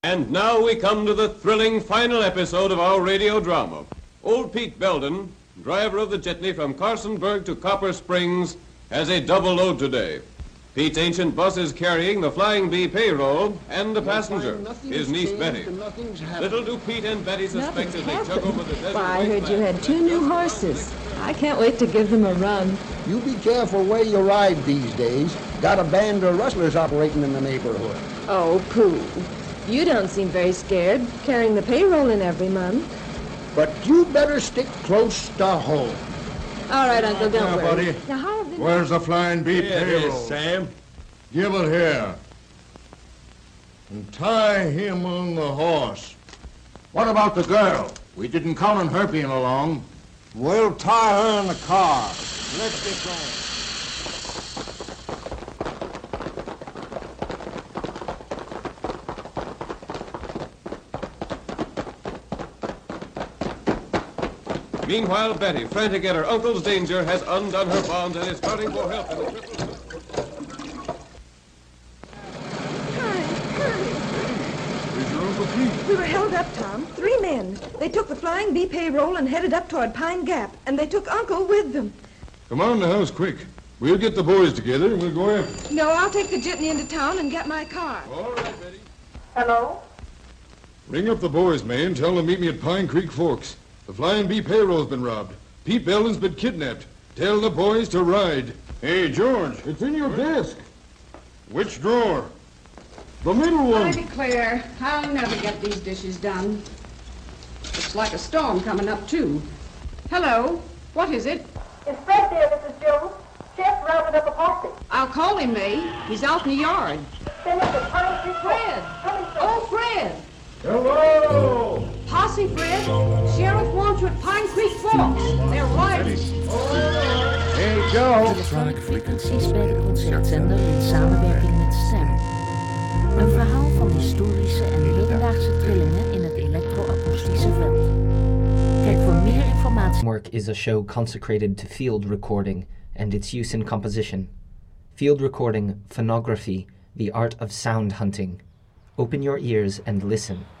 And now we come to the thrilling final episode of our radio drama. Old Pete Belden, driver of the jitney from Carsonburg to Copper Springs, has a double load today. Pete's ancient bus is carrying the Flying Bee payroll and a passenger, his niece Betty. Little do Pete and Betty suspect as they chug over the desert. Why, I heard you had 2 new horses. I can't wait to give them a run. You be careful where you ride these days. Got a band of rustlers operating in the neighborhood. Oh, pooh. You don't seem very scared, carrying the payroll in every month. But you better stick close to home. All right, Uncle, don't worry. Buddy. Now, how have they... Where's the Flying Bee payroll? Here it is, Sam. Give it here. And tie him on the horse. What about the girl? We didn't count on her being along. We'll tie her in the car. Let's get going. Meanwhile, Betty, frantic at her uncle's danger, has undone her bonds and is starting for help in the triple... We were held up, Tom. 3 men. They took the Flying Bee payroll and headed up toward Pine Gap, and they took Uncle with them. Come on in the house, quick. We'll get the boys together and we'll go after. No, I'll take the jitney into town and get my car. All right, Betty. Hello? Ring up the boys, man. Tell them to meet me at Pine Creek Forks. The Flying Bee payroll's been robbed. Pete Belden's been kidnapped. Tell the boys to ride. Hey, George, it's in your desk. Which drawer? The middle one. I declare, I'll never get these dishes done. Looks like a storm coming up, too. Hello, what is it? Is Fred there, Mrs. Jones? Chef rounded up a posse. I'll call him, May. He's out in the yard. Send him to Pine Creek. Fred! Oh, Fred! Hello! Posse, Fred. Sheriff wants you at Pine Creek Forks. They're riding. Hey, Joe. Electronic frequenties bij de concertzender in samenwerking met Stem. Een verhaal van historische en hedendaagse trillingen in het elektro-akoestische veld. Kijk voor meer informatie. Work is a show consecrated to field recording and its use in composition. Field recording, phonography, the art of sound hunting. Open your ears and listen.